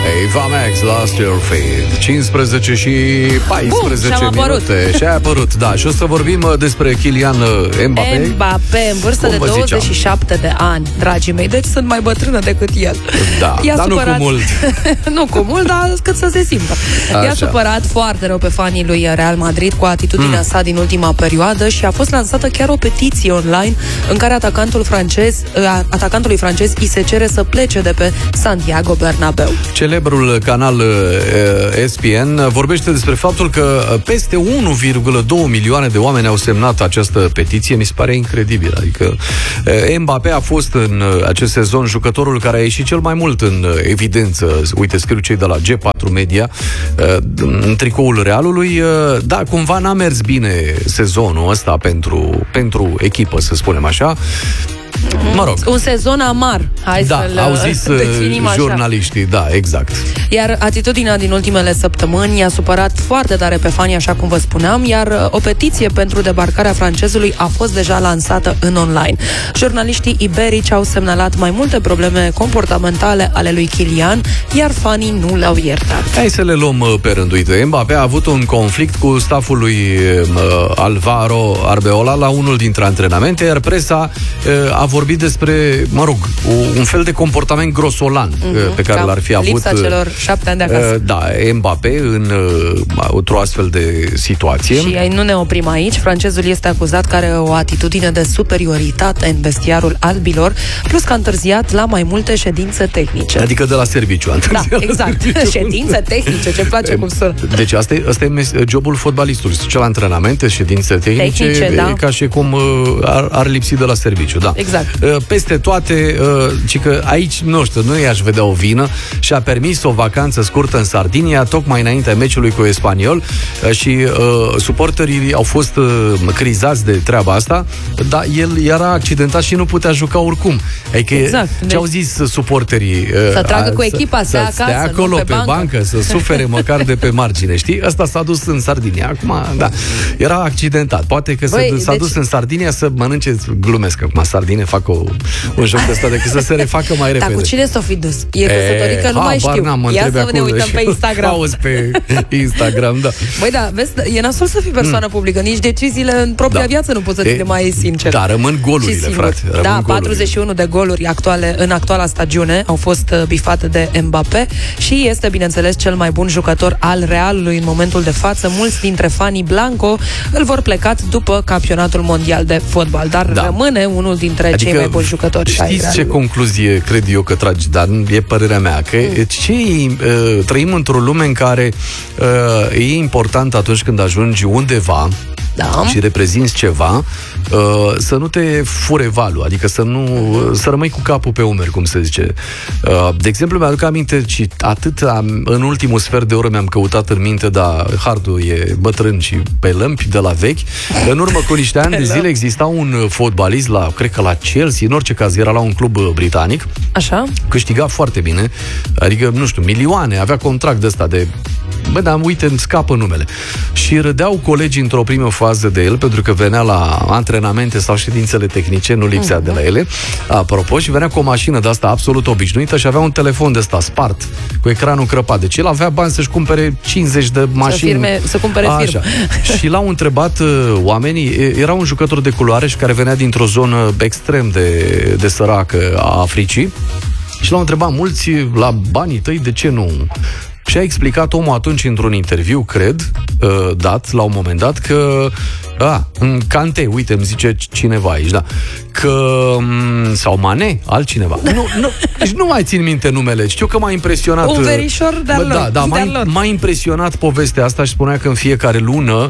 Eva Max, Lost Your Faith. 15 și 14 minute. Și a apărut, da. Și o să vorbim despre Kylian Mbappé. Mbappé, în vârstă de 27 de ani, dragii mei. Deci sunt mai bătrână decât el. Da, dar nu cu mult. Nu cu mult, dar cât să se simtă. I-a supărat foarte rău pe fanii lui Real Madrid cu atitudinea sa din ultima perioadă și a fost lansată chiar o petiție online în care atacantului francez îi se cere să plece de pe Santiago Bernabéu. Celebrul canal ESPN vorbește despre faptul că peste 1,2 milioane de oameni au semnat această petiție. Mi se pare incredibil. Adică Mbappé a fost în acest sezon jucătorul care a ieșit cel mai mult în evidență. Uite, scriu cei de la G4 Media în tricoul Realului. Da, cumva n-a mers bine sezonul ăsta pentru echipă, să spunem așa. Mă rog. Un sezon amar. Au zis jurnaliștii, da, exact. Iar atitudinea din ultimele săptămâni i-a supărat foarte tare pe fani, așa cum vă spuneam, iar o petiție pentru debarcarea francezului a fost deja lansată în online. Jurnaliștii iberici au semnalat mai multe probleme comportamentale ale lui Kylian, iar fanii nu le-au iertat. Hai să le luăm pe rând. Uite, Mbappé a avut un conflict cu staful lui Alvaro Arbeloa la unul dintre antrenamente, iar presa a vorbit despre, mă rog, un fel de comportament grosolan pe care l-ar fi avut lipsa celor 7 ani de acasă. Da, Mbappé într-o astfel de situație. Și nu ne oprim aici. Francezul este acuzat că are o atitudine de superioritate în vestiarul albilor, plus că a întârziat la mai multe ședințe tehnice. Adică de la serviciu. Da, exact. Ședințe tehnice, ce-mi place cum sună. Deci asta e jobul fotbalistului. Se duce la antrenamente, ședințe tehnice da. Ca și cum ar lipsi de la serviciu, da. Exact. Peste toate, ci că aici, nu știu, nu i-aș vedea o vină și a permis o vacanță scurtă în Sardinia, tocmai înaintea meciului cu Espanyol și suporterii au fost crizați de treaba asta, dar el era accidentat și nu putea juca oricum. Adică exact. Ce au zis suporterii? Să tragă cu echipa, să stea acolo pe bancă, să sufere măcar de pe margine, știi? Ăsta s-a dus în Sardinia. Acum, da, era accidentat. Poate că s-a dus în Sardinia să mănânce, glumesc acum, sardine, fac un joc de ăsta decât să se refacă mai repede. Dar cu cine s-o fi dus? E căsătorit, că nu mai știu. Ia să ne uităm pe Instagram. Auzi pe Instagram, da. Băi, da, vezi, e nasol să fii persoană publică. Nici deciziile în propria viață nu poți să ți le mai sincer. Da, rămân golurile, frate. Da, 41 de goluri în actuala stagiune au fost bifate de Mbappé și este, bineînțeles, cel mai bun jucător al Realului în momentul de față. Mulți dintre fanii Blanco îl vor plecat după campionatul mondial de fotbal, dar rămâne unul dintre cei mai buni jucători. Știți ce concluzie cred eu că tragi, dar e părerea mea, că trăim într-o lume în care e important atunci când ajungi undeva și reprezinți ceva, să nu te fure valul, adică să rămâi cu capul pe umeri, cum se zice. De exemplu, mi-aduc aminte și în ultimul sfert de oră mi-am căutat în minte, dar hardul e bătrân și pe lămpi de la vechi. În urmă cu niște ani de zile exista un fotbalist cred că la Chelsea, în orice caz era la un club britanic. Așa? Câștiga foarte bine, adică, nu știu, milioane, avea contract de ăsta de... Bă, dar uite, îmi scapă numele. Și râdeau colegii într-o primă fază de el, pentru că venea la antrenamente sau ședințele tehnice, nu lipsea de la ele, apropo, și venea cu o mașină de asta absolut obișnuită și avea un telefon de ăsta spart, cu ecranul crăpat. Deci el avea bani să-și cumpere 50 de mașini. Să cumpere firmă. Și l-au întrebat oamenii, era un jucător de culoare și care venea dintr-o zonă extrem de săracă a Africii, și l-au întrebat mulți, la banii tăi, de ce nu... Și a explicat omul atunci într-un interviu, cred, dat la un moment dat, că în Kanté, uite, îmi zice cineva aici, da, că sau Mané, altcineva. Deci nu mai țin minte numele. Știu că m-a impresionat. Un verișor de-al lor. Da, m-a impresionat povestea asta și spunea că în fiecare lună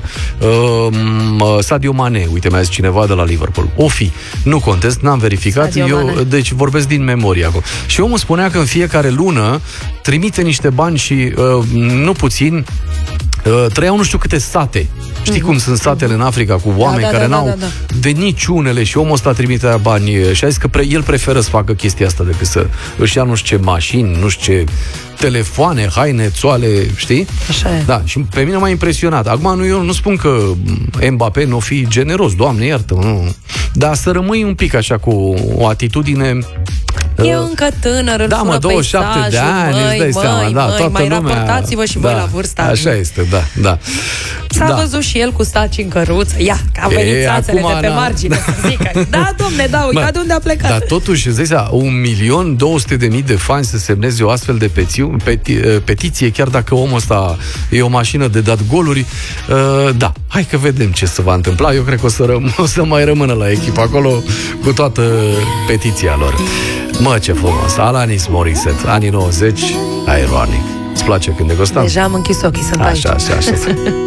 Sadio Mané, uite, mi-a zis cineva de la Liverpool. O fi, nu contest, n-am verificat. Deci vorbesc din memorie acum. Și omul spunea că în fiecare lună trimite niște bani și nu puțin trăiau nu știu câte sate. Știi cum sunt satele în Africa cu oameni care n-au de niciunele și omul ăsta trimitea bani și a zis că el preferă să facă chestia asta decât să își ia nu știu ce mașini, nu știu ce telefoane, haine, țoale, știi? Așa e. Da, și pe mine m-a impresionat. Acum eu nu spun că Mbappé nu o fi generos, Doamne iartă, nu. Dar să rămâi un pic așa cu o atitudine E încă tânăr, îl fură 27 de ani, îți dai seama, da, toată mai lumea... raportați-vă și voi la vârsta. Așa este, da. S-a văzut și el cu saci în căruță. Ia, că a venit țațele de pe margine, să zică. Da, domne, uita de unde a plecat. Dar totuși, îți dai seama, 1.200.000 de fani să semneze o astfel de petiție, chiar dacă omul ăsta e o mașină de dat goluri. Da, hai că vedem ce se va întâmpla. Eu cred că o să mai rămână la echipă acolo cu toată petiția lor. Mă, ce frumos! Alanis Morissette, anii 90, Ironic. Îți place când e Costan? Deja am închis ochii, sunt aici. Așa.